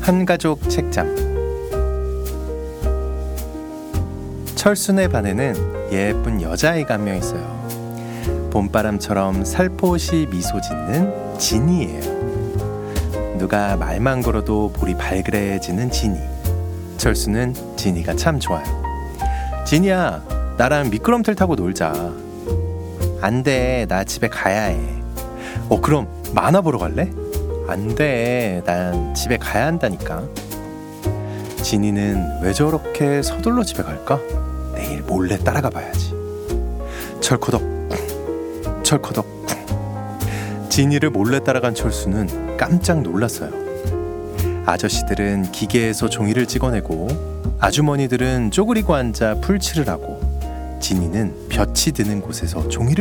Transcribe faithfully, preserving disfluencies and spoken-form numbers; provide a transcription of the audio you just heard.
한가족 책장. 철순의 반에는 예쁜 여자아이가 한 명 있어요. 봄바람처럼 살포시 미소 짓는 진이에요. 누가 말만 걸어도 볼이 발그레해지는 진이. 철수는 진이가 참 좋아요. 진이야, 나랑 미끄럼틀 타고 놀자. 안 돼, 나 집에 가야 해. 어, 그럼 만화 보러 갈래? 안 돼, 난 집에 가야 한다니까. 진이는 왜 저렇게 서둘러 집에 갈까? 내일 몰래 따라가 봐야지. 철커덕 철커덕. 진이를 몰래 따라간 철수는 깜짝 놀랐어요. 아저씨들은 기계에서 종이를 찍어내고 아주머니들은 쪼그리고 앉아 풀칠을 하고 진이는 볕이 드는 곳에서 종이를